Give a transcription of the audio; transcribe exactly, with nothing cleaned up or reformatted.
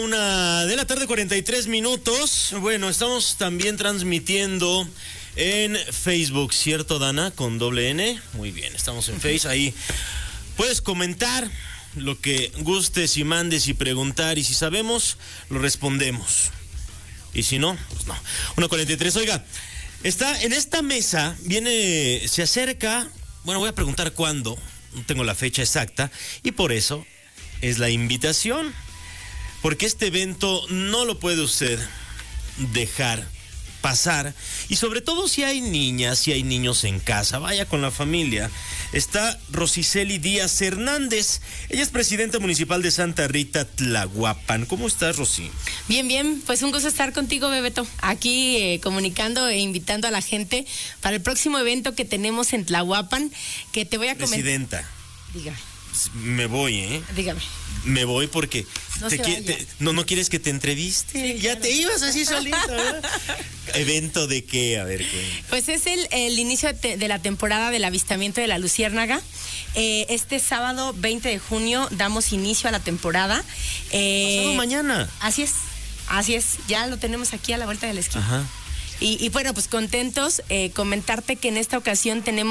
Una de la tarde, cuarenta y tres minutos. Bueno, estamos también transmitiendo en Facebook, ¿cierto, Dana? Con doble N. Muy bien, estamos en Face. Ahí puedes comentar lo que gustes y mandes y preguntar. Y si sabemos, lo respondemos. Y si no, pues no. una cuarenta y tres. Oiga, está en esta mesa, viene, se acerca. Bueno, voy a preguntar cuándo. No tengo la fecha exacta. Y por eso es la invitación. Porque este evento no lo puede usted dejar pasar. Y sobre todo si hay niñas, si hay niños en casa, vaya con la familia. Está Rosiceli Díaz Hernández. Ella es presidenta municipal de Santa Rita, Tlahuapan. ¿Cómo estás, Rosy? Bien, bien. Pues un gusto estar contigo, Bebeto. Aquí eh, comunicando e invitando a la gente para el próximo evento que tenemos en Tlahuapan, que te voy a comentar. Presidenta. Dígame. Me voy, ¿eh? Dígame. Me voy porque no, te te te, no, no quieres que te entreviste. Sí, ya claro. te ibas así solita, ¿verdad? ¿Evento de qué? A ver, ¿qué? Pues es el, el inicio de, de la temporada del avistamiento de la luciérnaga. Eh, este sábado veinte de junio damos inicio a la temporada. Eh, Pasado mañana. Así es, así es. Ya lo tenemos aquí a la vuelta de la esquina. Ajá. Y, y bueno, pues contentos, eh, comentarte que en esta ocasión tenemos